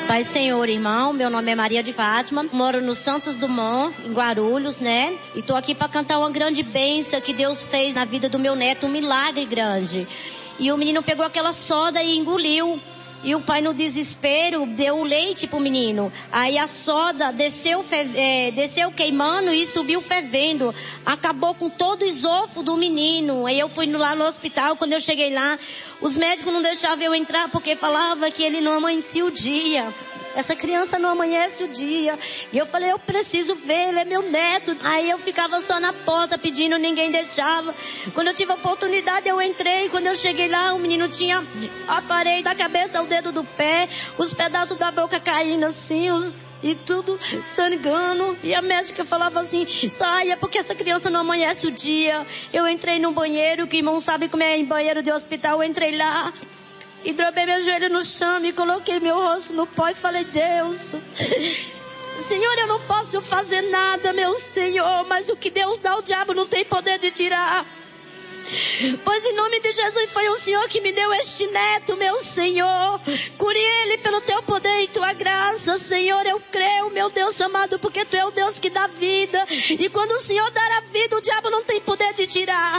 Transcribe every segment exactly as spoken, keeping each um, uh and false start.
Pai Senhor, irmão, meu nome é Maria de Fátima, moro no Santos Dumont, em Guarulhos, né? E tô aqui para cantar uma grande bênção que Deus fez na vida do meu neto, um milagre grande. E o menino pegou aquela soda e engoliu. E o pai, no desespero, deu o leite pro menino. Aí a soda desceu, fe... é, desceu queimando e subiu fervendo. Acabou com todo o esôfago do menino. Aí eu fui lá no hospital. Quando eu cheguei lá, os médicos não deixavam eu entrar porque falava que ele não amanhecia o dia. Essa criança não amanhece o dia. E eu falei, eu preciso ver, ele é meu neto. Aí eu ficava só na porta pedindo, ninguém deixava. Quando eu tive a oportunidade, eu entrei. Quando eu cheguei lá, o menino tinha a parede da cabeça ao dedo do pé, os pedaços da boca caindo assim, os... e tudo sangrando. E a médica falava assim, saia, porque essa criança não amanhece o dia. Eu entrei no banheiro, que irmão sabe como é em banheiro de hospital. Eu entrei lá e dobrei meu joelho no chão e coloquei meu rosto no pó e falei, Deus, Senhor, eu não posso fazer nada, meu Senhor, mas o que Deus dá, o diabo não tem poder de tirar. Pois em nome de Jesus foi o Senhor que me deu este neto, meu Senhor. Cure ele pelo teu poder e tua graça, Senhor. Eu creio, meu Deus amado, porque tu é o Deus que dá vida. E quando o Senhor dar a vida, o diabo não tem poder de tirar.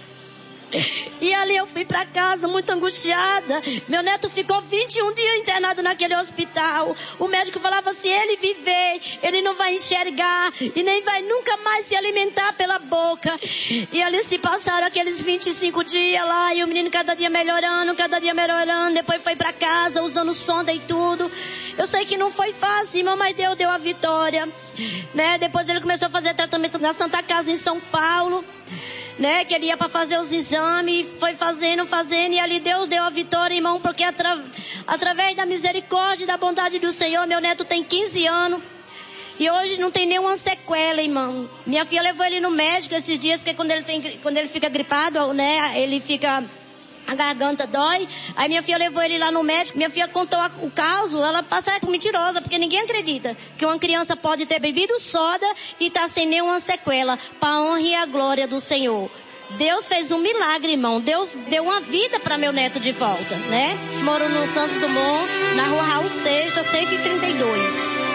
E ali eu fui para casa muito angustiada. Meu neto ficou vinte e um dias internado naquele hospital. O médico falava, se ele viver, ele não vai enxergar e nem vai nunca mais se alimentar pela boca. E ali se passaram aqueles vinte e cinco dias lá, e o menino cada dia melhorando, cada dia melhorando. Depois foi para casa usando sonda e tudo. Eu sei que não foi fácil, irmão, mas Deus deu a vitória, né? Depois ele começou a fazer tratamento na Santa Casa em São Paulo, né, que ele ia para fazer os exames, foi fazendo, fazendo, e ali Deus deu a vitória, irmão, porque atra... através da misericórdia e da bondade do Senhor, meu neto tem quinze anos, e hoje não tem nenhuma sequela, irmão. Minha filha levou ele no médico esses dias, porque quando ele, tem... quando ele fica gripado, né, ele fica... a garganta dói. Aí minha filha levou ele lá no médico. Minha filha contou o caso. Ela passa por mentirosa, porque ninguém acredita que uma criança pode ter bebido soda e tá sem nenhuma sequela, para honra e a glória do Senhor. Deus fez um milagre, irmão. Deus deu uma vida para meu neto de volta, né? Moro no Santos Dumont, na rua Raul Seixas, cento e trinta e dois.